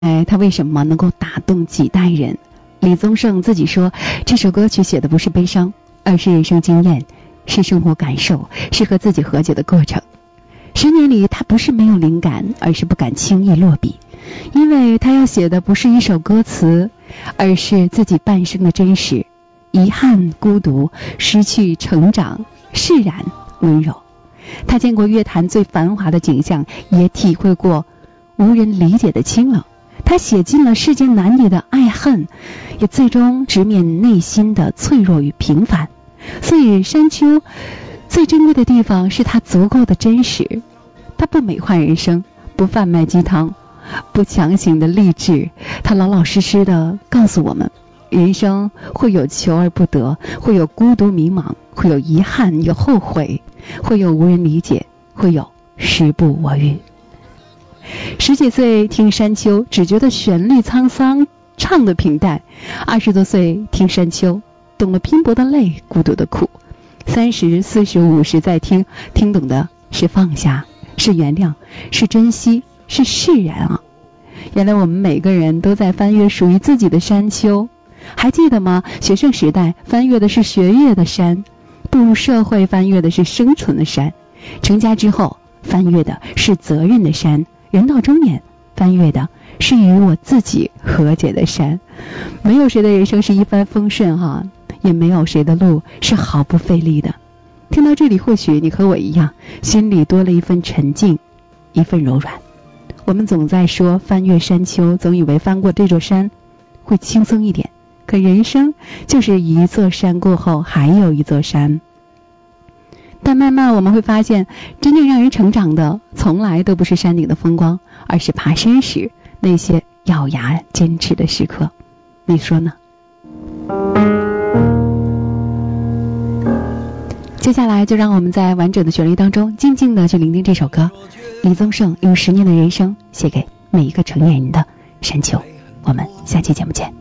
他为什么能够打动几代人？李宗盛自己说，这首歌曲写的不是悲伤，而是人生经验，是生活感受，是和自己和解的过程。10年里，他不是没有灵感，而是不敢轻易落笔，因为他要写的不是一首歌词，而是自己半生的真实，遗憾、孤独、失去、成长、释然、温柔。他见过乐坛最繁华的景象，也体会过无人理解的清冷。他写尽了世间男女的爱恨，也最终直面内心的脆弱与平凡。所以山丘最珍贵的地方是他足够的真实。他不美化人生，不贩卖鸡汤，不强行的励志，他老老实实的告诉我们，人生会有求而不得，会有孤独迷茫，会有遗憾，有后悔，会有无人理解，会有时不我予。10几岁听山丘，只觉得旋律沧桑，唱得平淡。20多岁听山丘，懂了拼搏的累，孤独的苦。30、40、50再听，听懂的是放下，是原谅，是珍惜，是释然啊！原来我们每个人都在翻越属于自己的山丘。还记得吗？学生时代翻越的是学业的山，步入社会翻越的是生存的山，成家之后翻越的是责任的山，人到中年翻越的是与我自己和解的山。没有谁的人生是一帆风顺哈，也没有谁的路是毫不费力的。听到这里，或许你和我一样，心里多了一份沉静，一份柔软。我们总在说翻越山丘，总以为翻过这座山会轻松一点，可人生就是一座山过后还有一座山。但慢慢我们会发现，真正让人成长的从来都不是山顶的风光，而是爬山时那些咬牙坚持的时刻。你说呢？接下来就让我们在完整的旋律当中静静的去聆听这首歌，李宗盛用10年的人生写给每一个成年人的山丘。我们下期节目见。